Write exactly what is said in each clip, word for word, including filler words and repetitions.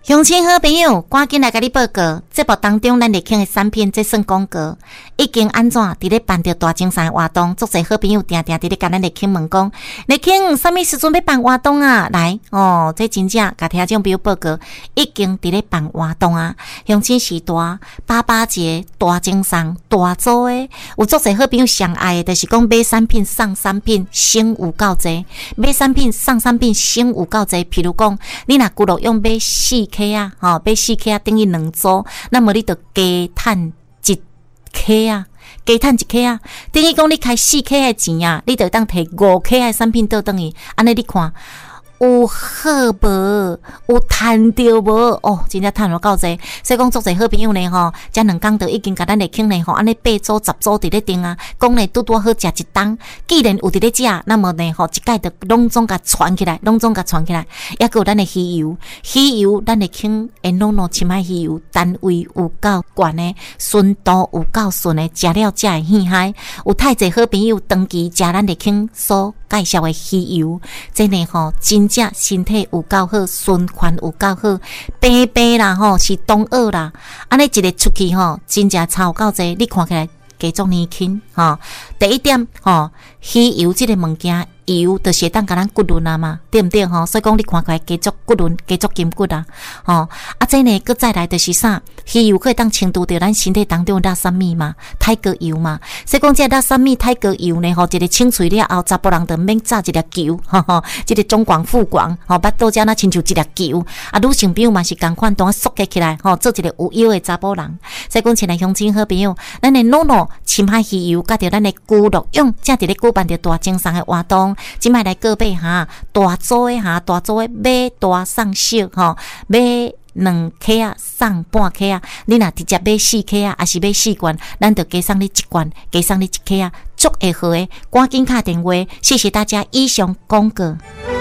乡亲好朋友，赶紧来甲你报告，节目当中咱列庆的产品，这算广告，已经安怎伫咧办着大精神的活动？足侪好朋友定定伫咧甲咱列庆问讲，列庆啥物时阵要办活动啊？来哦，这真正甲听众朋友报告，已经伫咧办活动啊！乡亲时大八八节大精神大做诶，有足侪好朋友上爱的，就是讲买产品送产品，省有够济；买产品送产品，省有够济。譬如讲，你若骨碌用买四克啊，吼，买四克啊，等于两组，那么你就加趁一克啊，加趁一克啊，等于讲你开四克的钱啊，你就当摕五克的产品倒转去，安尼你看。有好无？有赚着无？哦，真正赚了够济。所以讲，足侪好朋友呢吼，遮两工就已经甲咱来庆呢吼，安尼八组十组伫咧订啊。讲呢拄拄好食一档，既然有伫咧食，那么呢吼，一概就拢总甲传起来，拢总甲传起来。抑个有咱的鱼油，鱼油咱的庆会弄弄深海鱼油，单位有够悬的，纯度有够顺的，食了才会喜嗨。有太侪好朋友长期食咱的庆所介绍的鱼油，真呢吼真。正身体有够好，循环有够好，白白啦吼是冬奥啦，安尼一个出去吼，真正差有够济，你看起来加足年轻吼。第一点吼，鱼油这个物件，油就是当甲咱骨轮啊嘛，对毋对吼？所以讲你看起来加足骨轮，加足筋骨啊，吼啊，这呢，佮再来就是啥？鱼油可以当清除掉咱身体当中的垃圾物嘛，泰戈油嘛。所以讲这垃圾物泰戈油呢，吼，一个清除了后，查甫人就免炸一粒球，吼吼，这个中广富广，吼，巴肚遮那亲像一粒球，啊，女性朋友嘛是共款，当缩起来，吼，做一个有腰的查甫人。所以讲，前来乡亲好朋友，咱的诺诺深海鱼油，甲着咱的咕噜用，正伫咧举办着大精神的活动。即摆来各位哈，大组的哈，大组的买大送小吼，买两克啊，送半克啊。你若直接买四克啊，还是买四罐，咱就加送你一罐，加送你一克啊，足会好诶！赶紧打电话，谢谢大家。以上广告。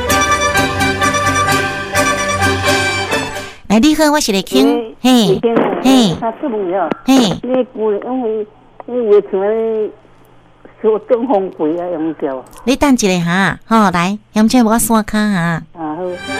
来，你好，我是来听，嘿，嘿， 他是不要， 嘿， 那股因为因为像咧。说东风贵啊，用掉。 你等一下哈，吼来，乡亲无我刷卡哈。 啊好。